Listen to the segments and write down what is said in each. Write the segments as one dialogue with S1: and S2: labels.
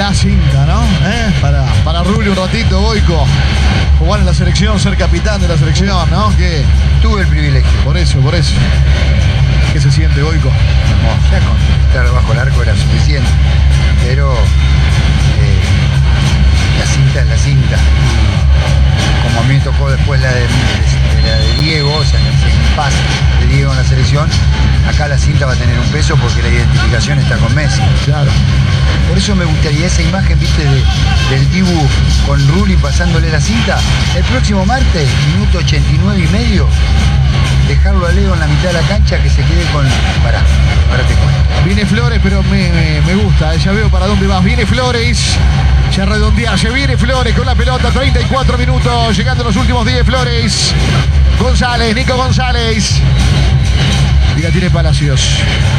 S1: La cinta, ¿no? Para Rulli un ratito, Boico. Jugar en la selección, ser capitán de la selección, ¿no? Que
S2: tuve el privilegio.
S1: Por eso. ¿Qué se siente, Boico?
S2: No, ya con estar bajo el arco era suficiente. Pero la cinta es la cinta. Como a mí me tocó después la de Diego, o sea, el pase de Diego en la selección, acá la cinta va a tener un peso porque la identificación está con Messi.
S1: Claro.
S2: Por eso me gustaría esa imagen, viste, del Dibu con Rulli pasándole la cinta. El próximo martes, minuto 89:30, dejarlo a Leo en la mitad de la cancha que se quede con... Pará, ahora te cuento.
S1: Viene Flores, pero me gusta. Ya veo para dónde vas. Viene Flores. Ya redondea. Se viene Flores con la pelota. 34 minutos. Llegando los últimos 10. Flores. González. Nico González. Y la tiene Palacios.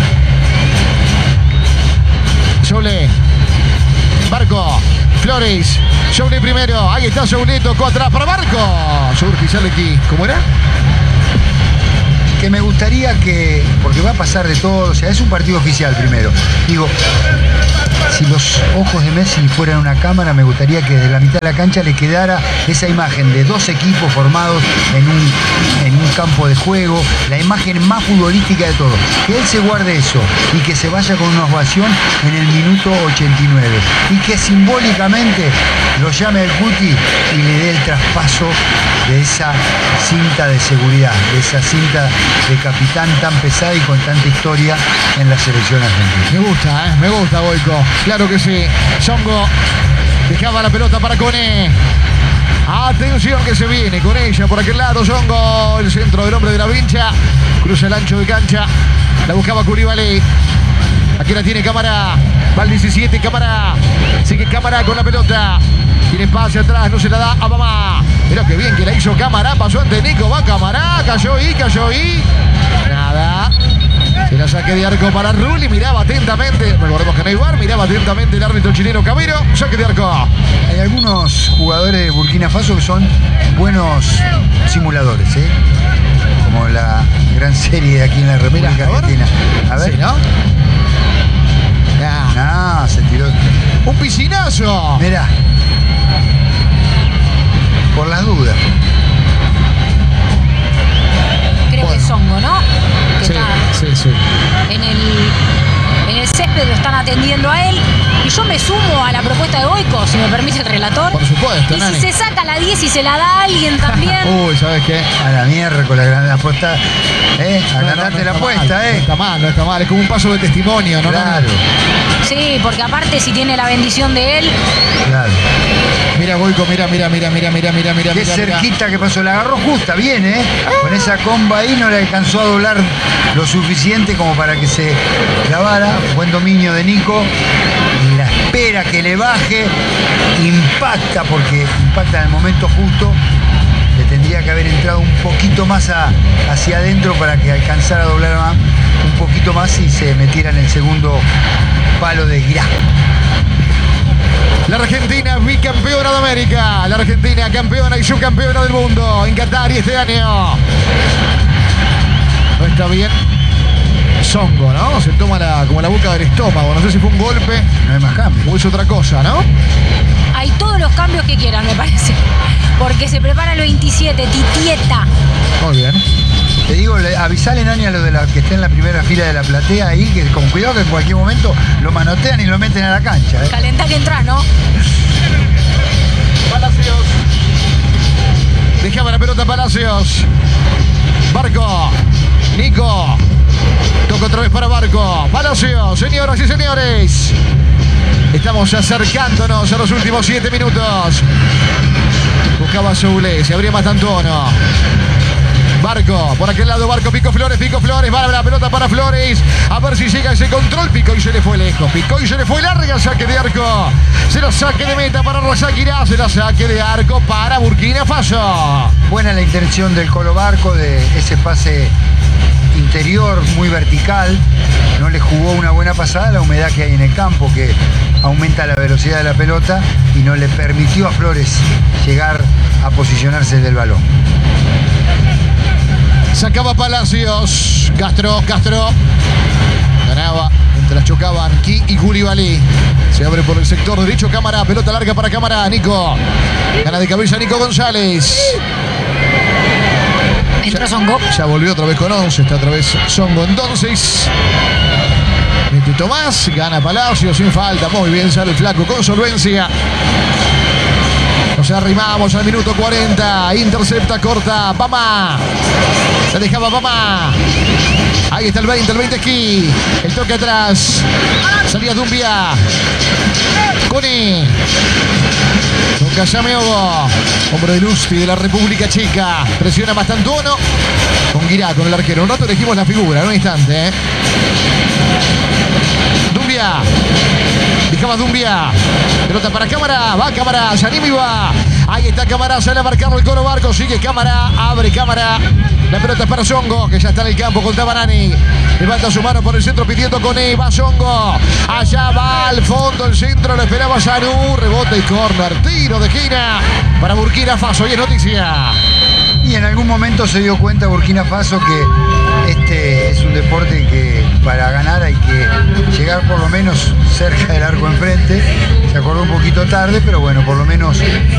S1: Soule. Barco. Flores. Soule primero. Ahí está Soule. Tocó atrás para Barco. Surge y sale aquí. ¿Cómo era?
S2: Que me gustaría que, porque va a pasar de todo, o sea, es un partido oficial primero. Digo, si los ojos de Messi fueran una cámara, me gustaría que desde la mitad de la cancha le quedara esa imagen de dos equipos formados en un campo de juego, la imagen más futbolística de todo. Que él se guarde eso y que se vaya con una ovación en el minuto 89. Y que simbólicamente lo llame al Cuti y le dé el traspaso de esa cinta de seguridad, de esa cinta de capitán tan pesada y con tanta historia en la selección argentina.
S1: Me gusta, Boico. Claro que sí. Songo dejaba la pelota para Cone. Atención que se viene con ella por aquel lado. Songo, el centro del hombre de la vincha. Cruza el ancho de cancha. La buscaba Coulibaly. Aquí la tiene Cámara. Va el 17, Cámara. Sigue Cámara con la pelota. Tiene pase atrás, no se la da a Mamá. Mirá qué bien que la hizo Cámara. Pasó ante Nico, va Cámara. Cayó y. Nada. Se la saque de arco para Rulli. Miraba atentamente. Recordemos que no hay VAR. Miraba atentamente el árbitro chileno Camilo. Saque de arco.
S2: Hay algunos jugadores de Burkina Faso que son buenos simuladores, como la gran serie aquí en la República Argentina. A ver.
S1: Sí, ¿no?
S2: No, se tiró.
S1: Un piscinazo.
S2: Mirá. Por las dudas.
S3: Creo que es Songo, ¿no? Que
S1: Sí.
S3: En el césped lo están atendiendo a él. Y yo me sumo a la propuesta de Boico, si me permite el relator.
S1: Por supuesto,
S3: y
S1: Nani.
S3: si se saca la 10 y se la da a alguien también.
S1: Uy, ¿sabes qué?
S2: A la mierda con la gran apuesta. A ganarte la apuesta,
S1: No está mal. Es como un paso de testimonio, ¿no?
S2: Claro.
S3: Sí, porque aparte si tiene la bendición de él.
S2: Claro.
S1: Mira, Boico, mira.
S2: Qué cerquita que pasó, la agarró justa, bien, Con esa comba ahí no le alcanzó a doblar lo suficiente como para que se clavara. Buen dominio de Nico. Y la espera que le baje. Impacta, porque impacta en el momento justo. Le tendría que haber entrado un poquito más hacia adentro para que alcanzara a doblar más, un poquito más y se metiera en el segundo palo de Guirá.
S1: La Argentina bicampeona de América. La Argentina campeona y subcampeona del mundo en Qatar y este año. No está bien. Songo, ¿no? Se toma como la boca del estómago. No sé si fue un golpe.
S2: No hay más cambio.
S1: O es otra cosa, ¿no?
S3: Hay todos los cambios que quieran, me parece. Porque se prepara el 27, Titieta.
S1: Muy bien.
S2: Te digo, avisale, Nani, a lo de la que está en la primera fila de la platea ahí, que con cuidado que en cualquier momento lo manotean y lo meten a la cancha.
S3: Calentá que entras, ¿no?
S1: Palacios. Dejaba la pelota Palacios. Barco. Nico. Toca otra vez para Barco. Palacios, señoras y señores. Estamos acercándonos a los últimos 7 minutos. Buscaba a Soule. Se abría Mastantuono. Barco, por aquel lado Barco, Pico Flores, va la pelota para Flores, a ver si llega ese control, picó y se le fue lejos, picó y se le fue larga, saque de arco, se lo saque de meta para Razaquirá, se lo saque de arco para Burkina Faso.
S2: Buena la intención del Colo Barco, de ese pase interior muy vertical, no le jugó una buena pasada, la humedad que hay en el campo que aumenta la velocidad de la pelota y no le permitió a Flores llegar a posicionarse del balón.
S1: Sacaba Palacios. Castro. Ganaba Mientras chocaban Ki y Koulibaly. Se abre por el sector derecho Cámara. Pelota larga para Cámara. Nico. Gana de cabeza Nico González.
S3: Entró Songo.
S1: Ya volvió otra vez con 11. Está otra vez Songo entonces. Mete Tomás. Gana Palacio sin falta. Muy bien sale el flaco con solvencia. Nos arrimamos al minuto 40. Intercepta corta. Pama. La dejaba Pama. Ahí está el 20 Ki. El toque atrás. Salía Dumbia. Cone. Toca Yameogo. Hombre de Lusti de la República Checa. Presiona Mastantuono. Con Guirá, con el arquero. Un rato elegimos la figura, en un instante. Dumbia. Dejaba Dumbia. Pelota para Cámara. Va Cámara. Yanimi va. Ahí está Cámara. Sale a marcarlo el Coro Barco. Sigue Cámara. Abre Cámara. La pelota es para Songo, que ya está en el campo contra Banani. Levanta su mano por el centro pidiendo con él. Va Songo. Allá va al fondo el centro. Lo esperaba Sanú. Rebote y córner. Tiro de esquina para Burkina Faso. Y es noticia.
S2: Y en algún momento se dio cuenta Burkina Faso que este es un deporte que para ganar hay que llegar por lo menos cerca del arco enfrente. Se acordó un poquito tarde, pero bueno, por lo menos